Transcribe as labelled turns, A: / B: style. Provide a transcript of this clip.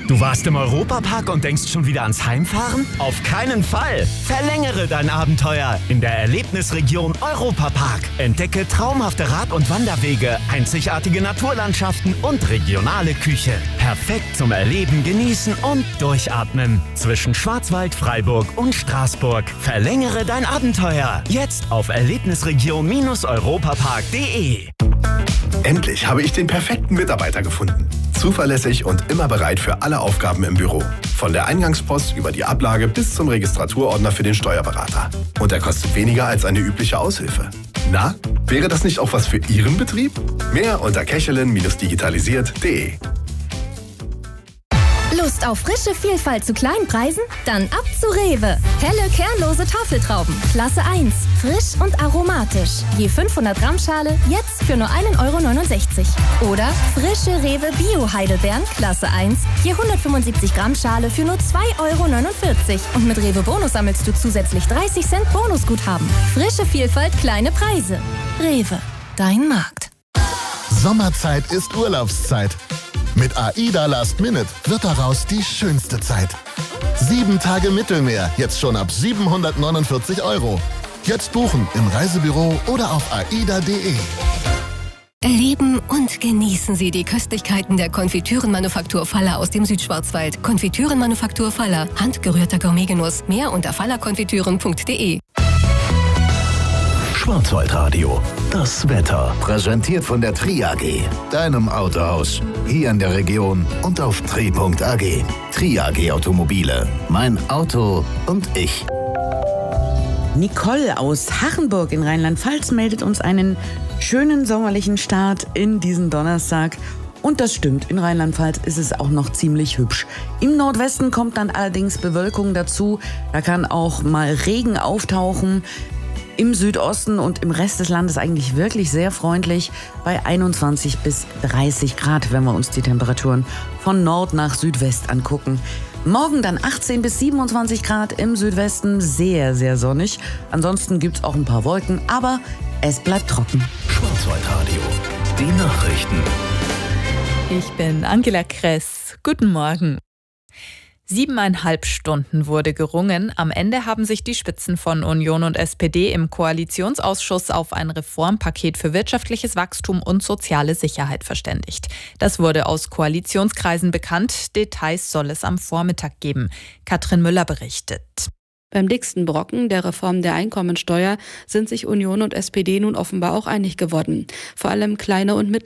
A: Du warst im Europapark und denkst schon wieder ans Heimfahren? Auf keinen Fall! Verlängere dein Abenteuer in der Erlebnisregion Europapark. Entdecke traumhafte Rad- und Wanderwege, einzigartige Naturlandschaften und regionale Küche. Perfekt zum Erleben, Genießen und Durchatmen. Zwischen Schwarzwald, Freiburg und Straßburg. Verlängere dein Abenteuer. Jetzt auf erlebnisregion-europapark.de.
B: Endlich habe ich den perfekten Mitarbeiter gefunden. Zuverlässig und immer bereit für alle Aufgaben im Büro. Von der Eingangspost über die Ablage bis zum Registraturordner für den Steuerberater. Und er kostet weniger als eine übliche Aushilfe. Na, wäre das nicht auch was für Ihren Betrieb? Mehr unter kechelin-digitalisiert.de.
C: Lust auf frische Vielfalt zu kleinen Preisen? Dann ab zu Rewe. Helle, kernlose Tafeltrauben, Klasse 1. Frisch und aromatisch. Je 500 Gramm Schale, jetzt für nur 1,69 €. Oder frische Rewe Bio-Heidelbeeren, Klasse 1. Je 175 Gramm Schale für nur 2,49 €. Und mit Rewe Bonus sammelst du zusätzlich 30 Cent Bonusguthaben. Frische Vielfalt, kleine Preise. Rewe, dein Markt.
D: Sommerzeit ist Urlaubszeit. Mit AIDA Last Minute wird daraus die schönste Zeit. 7 Tage Mittelmeer, jetzt schon ab 749 €. Jetzt buchen im Reisebüro oder auf aida.de.
E: Erleben und genießen Sie die Köstlichkeiten der Konfitürenmanufaktur Faller aus dem Südschwarzwald. Konfitürenmanufaktur Faller, handgerührter Gourmetgenuss. Mehr unter fallerkonfitüren.de.
F: Schwarzwaldradio, das Wetter. Präsentiert von der Tri AG, deinem Autohaus. Hier in der Region und auf tri.ag. Tri AG Automobile. Mein Auto und ich.
G: Nicole aus Hachenburg in Rheinland-Pfalz meldet uns einen schönen sommerlichen Start in diesen Donnerstag. Und das stimmt, in Rheinland-Pfalz ist es auch noch ziemlich hübsch. Im Nordwesten kommt dann allerdings Bewölkung dazu. Da kann auch mal Regen auftauchen. Im Südosten und im Rest des Landes eigentlich wirklich sehr freundlich bei 21 bis 30 Grad, wenn wir uns die Temperaturen von Nord nach Südwest angucken. Morgen dann 18 bis 27 Grad im Südwesten, sehr, sehr sonnig. Ansonsten gibt's auch ein paar Wolken, aber es bleibt trocken.
F: Schwarzwaldradio, die Nachrichten.
H: Ich bin Angela Kress. Guten Morgen. 7,5 Stunden wurde gerungen. Am Ende haben sich die Spitzen von Union und SPD im Koalitionsausschuss auf ein Reformpaket für wirtschaftliches Wachstum und soziale Sicherheit verständigt. Das wurde aus Koalitionskreisen bekannt. Details soll es am Vormittag geben. Katrin Müller berichtet.
I: Beim dicksten Brocken, der Reform der Einkommensteuer, sind sich Union und SPD nun offenbar auch einig geworden. Vor allem kleine und